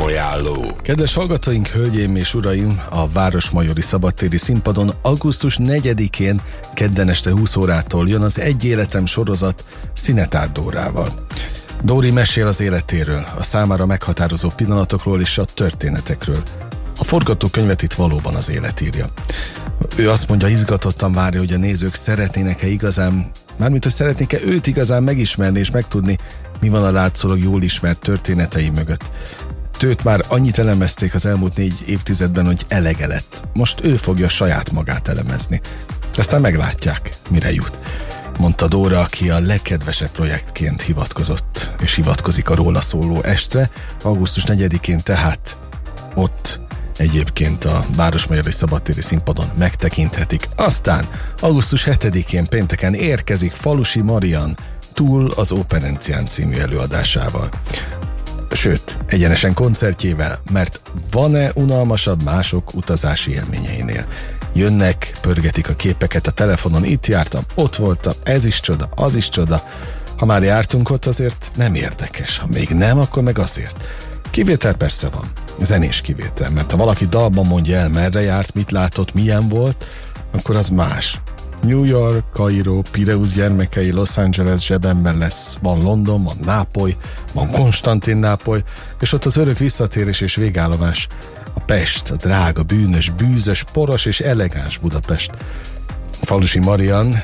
Programajánló. Kedves hallgatóink, hölgyeim és uraim, a Városmajori Szabadtéri Színpadon augusztus 4-én kedden este 20 órától jön az Egy életem sorozat Szinetár Dórával. Dóri mesél az életéről, a számára meghatározó pillanatokról és a történetekről. A forgatókönyvet itt valóban az élet írja. Ő azt mondja, izgatottan várja, hogy a nézők szeretnének-e igazán, mármint hogy szeretnék-e őt igazán megismerni és megtudni, mi van a látszólag jól ismert történetei mögött. Őt már annyit elemezték az elmúlt 4 évtizedben, hogy elege lett. Most ő fogja saját magát elemezni. Aztán meglátják, mire jut. Mondta Dóra, aki a legkedvesebb projektként hivatkozott, és hivatkozik a róla szóló estre, augusztus 4-én tehát ott egyébként a Városmajori Szabadtéri Színpadon megtekinthetik. Aztán augusztus 7-én pénteken érkezik Falusi Marian Túl az Operencián című előadásával. Sőt, egyenesen koncertjével, mert van-e unalmasabb mások utazási élményeinél? Jönnek, pörgetik a képeket a telefonon, itt jártam, ott voltam, ez is csoda, az is csoda. Ha már jártunk ott, azért nem érdekes, ha még nem, akkor meg azért. Kivétel persze van, zenés kivétel, mert ha valaki dalban mondja el, merre járt, mit látott, milyen volt, akkor az más. New York, Kairó, Pireusz gyermekei, Los Angeles zsebemben lesz, van London, van Nápoly, van Konstantinápoly, és ott az örök visszatérés és végállomás a Pest, a drága, bűnös, bűzös, poros és elegáns Budapest. Falusi Marian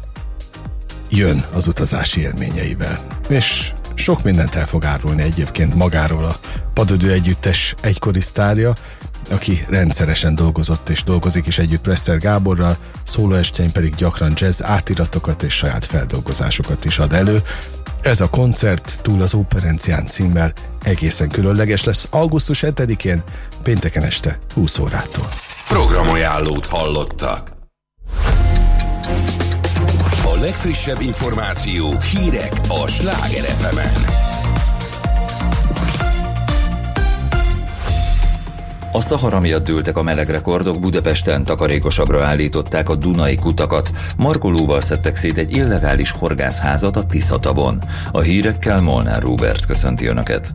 jön az utazási élményeivel, és sok mindent el fog árulni egyébként magáról a Padödő Együttes egykori sztárja, aki rendszeresen dolgozott és dolgozik is együtt Presser Gáborral, szólóestjein pedig gyakran jazz átiratokat és saját feldolgozásokat is ad elő. Ez a koncert Túl az Operencián címmel egészen különleges lesz augusztus 7-én, pénteken este 20 órától. Programajánlót hallottak. A legfrissebb információk, hírek a Sláger FM-en. A Szahara miatt dőltek a melegrekordok, Budapesten takarékosabbra állították a Dunai kutakat, markolóval szedtek szét egy illegális horgászházat a Tisza-tavon. A hírekkel Molnár Róbert köszönti Önöket.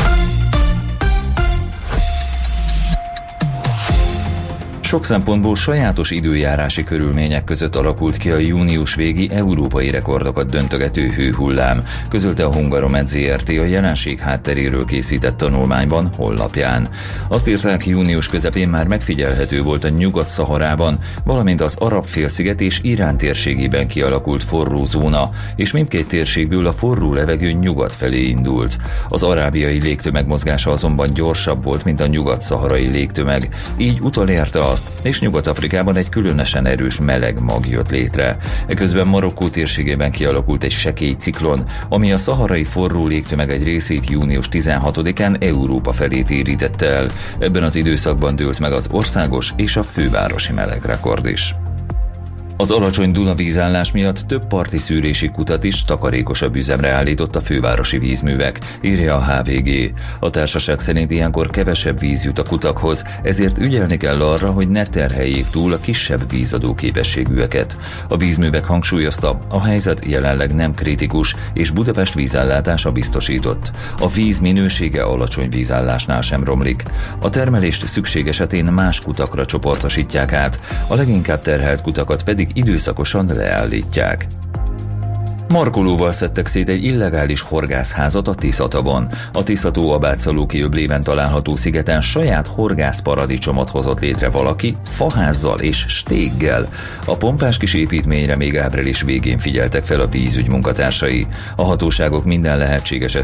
Sok szempontból sajátos időjárási körülmények között alakult ki a június végi európai rekordokat döntögető hőhullám, közölte a Hungaromed Zrt. A jelenség hátteréről készített tanulmányban honlapján. Azt írták, június közepén már megfigyelhető volt a Nyugat-Szaharában, valamint az Arab-félsziget és Irán térségében kialakult forró zóna, és mindkét térségből a forró levegő nyugat felé indult. Az arábiai légtömeg mozgása azonban gyorsabb volt, mint a nyugat-szaharai légtömeg, így utolérte azt, és Nyugat-Afrikában egy különösen erős meleg mag jött létre. Eközben Marokkó térségében kialakult egy sekély ciklon, ami a szaharai forró légtömeg egy részét június 16-án Európa felé térítette el. Ebben az időszakban dőlt meg az országos és a fővárosi melegrekord is. Az alacsony Duna vízállás miatt több parti szűrési kutat is takarékosabb üzemre állított a fővárosi vízművek, írja a HVG. A társaság szerint ilyenkor kevesebb víz jut a kutakhoz, ezért ügyelni kell arra, hogy ne terheljék túl a kisebb vízadó képességűeket. A vízművek hangsúlyozta, a helyzet jelenleg nem kritikus, és Budapest vízellátása biztosított. A víz minősége alacsony vízállásnál sem romlik. A termelést szükség esetén más kutakra csoportosítják át, a leginkább terhelt kutakat pedig időszakosan leállítják. Markolóval szedtek szét egy illegális horgászházat a Tisza-tavon. A Tisza-tó Abátszalóki öblében található szigeten saját horgászparadicsomot hozott létre valaki, faházzal és stéggel. A pompás kis építményre még április végén figyeltek fel a vízügy munkatársai. A hatóságok minden lehetséges